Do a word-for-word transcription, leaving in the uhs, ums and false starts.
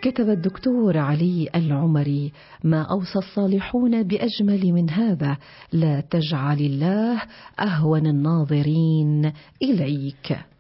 كتب الدكتور علي العمري: ما أوصى الصالحون بأجمل من هذا: لا تجعل الله أهون الناظرين إليك.